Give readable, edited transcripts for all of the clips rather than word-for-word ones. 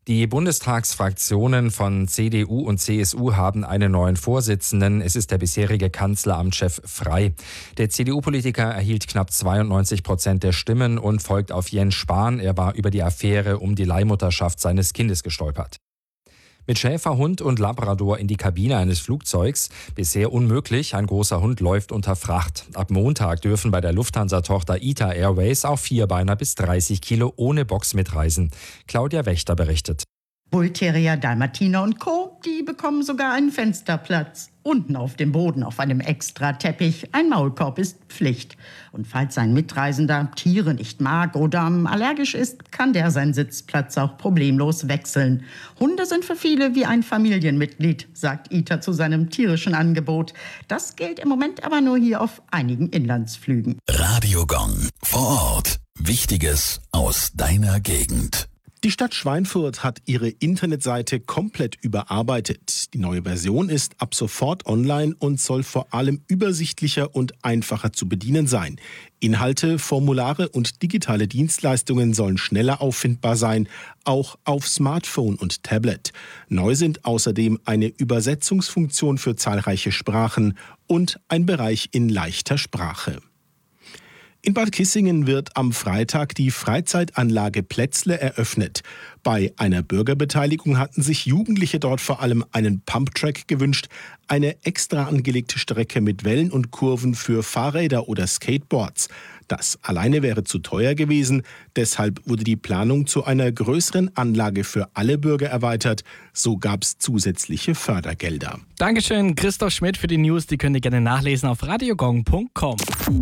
Die Bundestagsfraktionen von CDU und CSU haben einen neuen Vorsitzenden. Es ist der bisherige Kanzleramtschef Frey. Der CDU-Politiker erhielt knapp 92% der Stimmen und folgt auf Jens Spahn. Er war über die Affäre um die Leihmutterschaft seines Kindes gestolpert. Mit Schäferhund und Labrador in die Kabine eines Flugzeugs. Bisher unmöglich, ein großer Hund läuft unter Fracht. Ab Montag dürfen bei der Lufthansa-Tochter ITA Airways auch Vierbeiner bis 30 Kilo ohne Box mitreisen. Claudia Wächter berichtet. Bullterrier, Dalmatiner und Co., die bekommen sogar einen Fensterplatz. Unten auf dem Boden auf einem Extrateppich. Ein Maulkorb ist Pflicht. Und falls ein Mitreisender Tiere nicht mag oder allergisch ist, kann der seinen Sitzplatz auch problemlos wechseln. Hunde sind für viele wie ein Familienmitglied, sagt ITA zu seinem tierischen Angebot. Das gilt im Moment aber nur hier auf einigen Inlandsflügen. Radio Gong. Vor Ort. Wichtiges aus deiner Gegend. Die Stadt Schweinfurt hat ihre Internetseite komplett überarbeitet. Die neue Version ist ab sofort online und soll vor allem übersichtlicher und einfacher zu bedienen sein. Inhalte, Formulare und digitale Dienstleistungen sollen schneller auffindbar sein, auch auf Smartphone und Tablet. Neu sind außerdem eine Übersetzungsfunktion für zahlreiche Sprachen und ein Bereich in leichter Sprache. In Bad Kissingen wird am Freitag die Freizeitanlage Plätzle eröffnet. Bei einer Bürgerbeteiligung hatten sich Jugendliche dort vor allem einen Pumptrack gewünscht, eine extra angelegte Strecke mit Wellen und Kurven für Fahrräder oder Skateboards. Das alleine wäre zu teuer gewesen, deshalb wurde die Planung zu einer größeren Anlage für alle Bürger erweitert. So gab es zusätzliche Fördergelder. Dankeschön, Christoph Schmidt für die News. Die könnt ihr gerne nachlesen auf radiogong.com.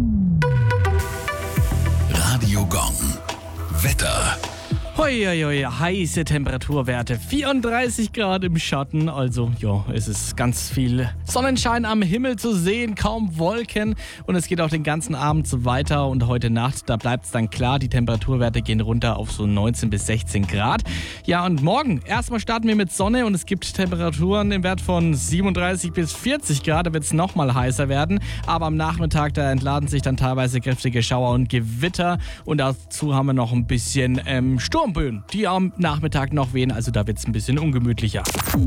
Radio Gong. Wetter. Hoi, heiße Temperaturwerte, 34 Grad im Schatten, also ja, es ist ganz viel Sonnenschein am Himmel zu sehen, kaum Wolken und es geht auch den ganzen Abend so weiter und heute Nacht, da bleibt es dann klar, die Temperaturwerte gehen runter auf so 19 bis 16 Grad. Ja, und morgen, erstmal starten wir mit Sonne und es gibt Temperaturen im Wert von 37 bis 40 Grad, da wird es nochmal heißer werden, aber am Nachmittag, da entladen sich dann teilweise kräftige Schauer und Gewitter und dazu haben wir noch ein bisschen Sturmböen, die am Nachmittag noch wehen, also da wird es ein bisschen ungemütlicher.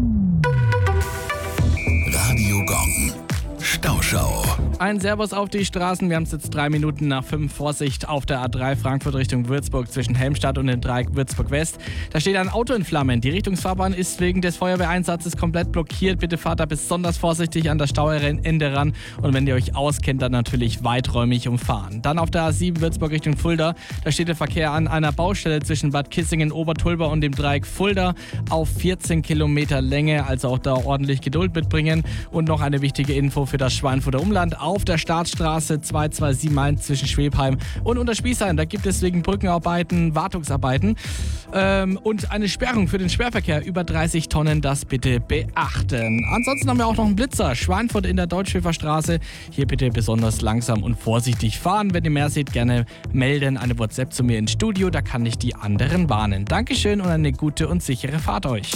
Radio Gong. Stauschau. Ein Servus auf die Straßen. Wir haben es jetzt 3 Minuten nach 5. Vorsicht auf der A3 Frankfurt Richtung Würzburg zwischen Helmstadt und dem Dreieck Würzburg West. Da steht ein Auto in Flammen. Die Richtungsfahrbahn ist wegen des Feuerwehreinsatzes komplett blockiert. Bitte fahrt da besonders vorsichtig an das Stauende ran. Und wenn ihr euch auskennt, dann natürlich weiträumig umfahren. Dann auf der A7 Würzburg Richtung Fulda. Da steht der Verkehr an einer Baustelle zwischen Bad Kissingen, Obertulba und dem Dreieck Fulda auf 14 Kilometer Länge. Also auch da ordentlich Geduld mitbringen. Und noch eine wichtige Info für das Schweinfurter Umland. Auf der Startstraße 227 zwischen Schwebheim und Unterspießheim. Da gibt es wegen Brückenarbeiten, Wartungsarbeiten und eine Sperrung für den Sperrverkehr über 30 Tonnen. Das bitte beachten. Ansonsten haben wir auch noch einen Blitzer. Schweinfurt in der Deutschschäferstraße. Hier bitte besonders langsam und vorsichtig fahren. Wenn ihr mehr seht, gerne melden. Eine WhatsApp zu mir ins Studio. Da kann ich die anderen warnen. Dankeschön und eine gute und sichere Fahrt euch.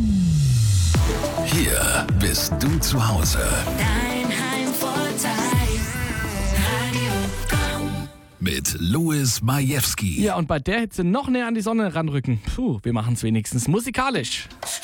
Hier bist du zu Hause. Dein Heimvorteil. Radio Gong. Mit Louis Majewski. Ja, und bei der Hitze noch näher an die Sonne ranrücken. Puh, wir machen es wenigstens musikalisch.